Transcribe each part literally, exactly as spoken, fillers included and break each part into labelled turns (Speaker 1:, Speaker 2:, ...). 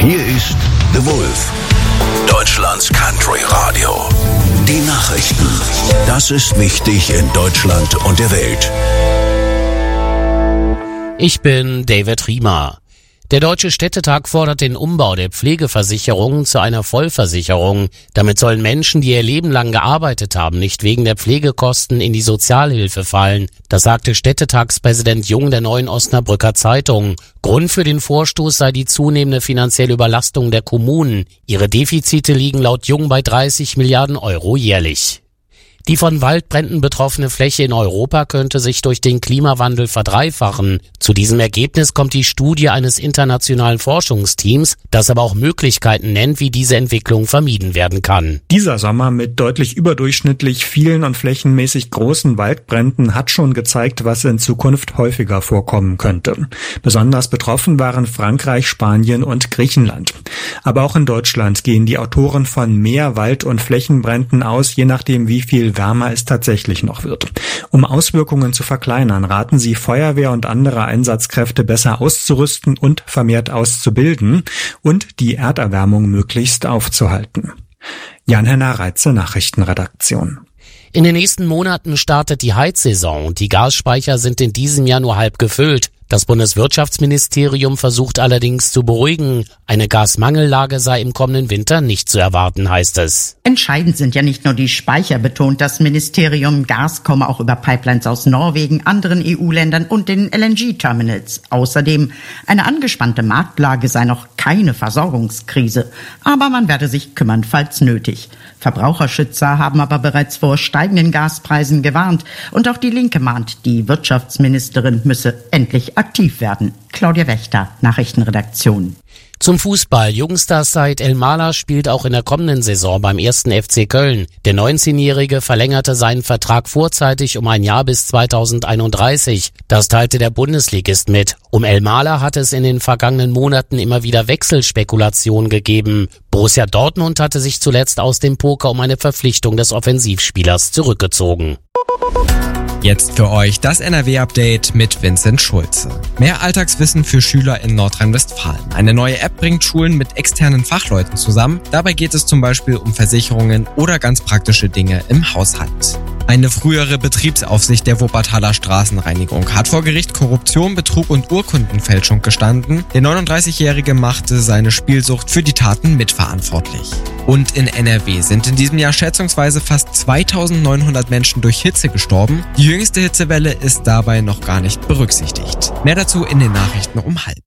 Speaker 1: Hier ist The Wolf, Deutschlands Country Radio. Die Nachrichten. Das ist wichtig in Deutschland und der Welt.
Speaker 2: Ich bin David Riemer. Der Deutsche Städtetag fordert den Umbau der Pflegeversicherung zu einer Vollversicherung. Damit sollen Menschen, die ihr Leben lang gearbeitet haben, nicht wegen der Pflegekosten in die Sozialhilfe fallen. Das sagte Städtetagspräsident Jung der Neuen Osnabrücker Zeitung. Grund für den Vorstoß sei die zunehmende finanzielle Überlastung der Kommunen. Ihre Defizite liegen laut Jung bei dreißig Milliarden Euro jährlich. Die von Waldbränden betroffene Fläche in Europa könnte sich durch den Klimawandel verdreifachen. Zu diesem Ergebnis kommt die Studie eines internationalen Forschungsteams, das aber auch Möglichkeiten nennt, wie diese Entwicklung vermieden werden kann.
Speaker 3: Dieser Sommer mit deutlich überdurchschnittlich vielen und flächenmäßig großen Waldbränden hat schon gezeigt, was in Zukunft häufiger vorkommen könnte. Besonders betroffen waren Frankreich, Spanien und Griechenland. Aber auch in Deutschland gehen die Autoren von mehr Wald- und Flächenbränden aus, je nachdem wie viel wärmer es tatsächlich noch wird. Um Auswirkungen zu verkleinern, raten sie, Feuerwehr und andere Einsatzkräfte besser auszurüsten und vermehrt auszubilden und die Erderwärmung möglichst aufzuhalten. Jan-Henner Reitze, Nachrichtenredaktion.
Speaker 2: In den nächsten Monaten startet die Heizsaison und die Gasspeicher sind in diesem Jahr nur halb gefüllt. Das Bundeswirtschaftsministerium versucht allerdings zu beruhigen. Eine Gasmangellage sei im kommenden Winter nicht zu erwarten, heißt es.
Speaker 4: Entscheidend sind ja nicht nur die Speicher, betont das Ministerium. Gas komme auch über Pipelines aus Norwegen, anderen E U-Ländern und den L N G-Terminals. Außerdem, eine angespannte Marktlage sei noch keine Versorgungskrise. Aber man werde sich kümmern, falls nötig. Verbraucherschützer haben aber bereits vor steigenden Gaspreisen gewarnt. Und auch die Linke mahnt, die Wirtschaftsministerin müsse endlich aktiv werden. Claudia Wächter, Nachrichtenredaktion.
Speaker 2: Zum Fußball. Jungstar-Side Elmalah spielt auch in der kommenden Saison beim ersten F C Köln. Der neunzehnjährige verlängerte seinen Vertrag vorzeitig um ein Jahr bis zweitausendeinunddreißig. Das teilte der Bundesligist mit. Um Elmalah hat es in den vergangenen Monaten immer wieder Wechselspekulationen gegeben. Borussia Dortmund hatte sich zuletzt aus dem Poker um eine Verpflichtung des Offensivspielers zurückgezogen.
Speaker 5: Jetzt für euch das N R W-Update mit Vincent Schulze. Mehr Alltagswissen für Schüler in Nordrhein-Westfalen. Eine neue App bringt Schulen mit externen Fachleuten zusammen. Dabei geht es zum Beispiel um Versicherungen oder ganz praktische Dinge im Haushalt. Eine frühere Betriebsaufsicht der Wuppertaler Straßenreinigung hat vor Gericht Korruption, Betrug und Urkundenfälschung gestanden. Der neununddreißigjährige machte seine Spielsucht für die Taten mitverantwortlich. Und in N R W sind in diesem Jahr schätzungsweise fast zweitausendneunhundert Menschen durch Hitze gestorben. Die jüngste Hitzewelle ist dabei noch gar nicht berücksichtigt. Mehr dazu in den Nachrichten um halb.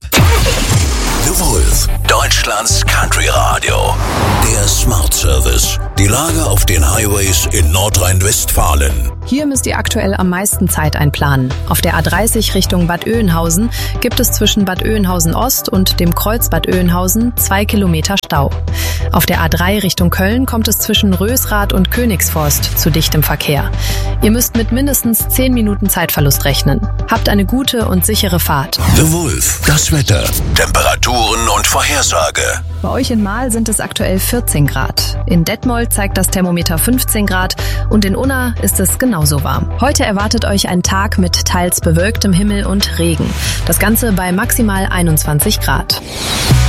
Speaker 1: The Wolf, Deutschlands Country Radio. Der Smart Service. Die Lage auf den Highways in Nordrhein-Westfalen.
Speaker 6: Hier müsst ihr aktuell am meisten Zeit einplanen. Auf der A dreißig Richtung Bad Oeynhausen gibt es zwischen Bad Oeynhausen Ost und dem Kreuz Bad Oeynhausen zwei Kilometer Stau. Auf der A drei Richtung Köln kommt es zwischen Rösrath und Königsforst zu dichtem Verkehr. Ihr müsst mit mindestens zehn Minuten Zeitverlust rechnen. Habt eine gute und sichere Fahrt.
Speaker 1: The Wolf, das Wetter, Temperaturen und Vorhersage.
Speaker 6: Bei euch in Mahl sind es aktuell vierzehn Grad. In Detmold zeigt das Thermometer fünfzehn Grad und in Unna ist es genauso warm. Heute erwartet euch ein Tag mit teils bewölktem Himmel und Regen. Das Ganze bei maximal einundzwanzig Grad.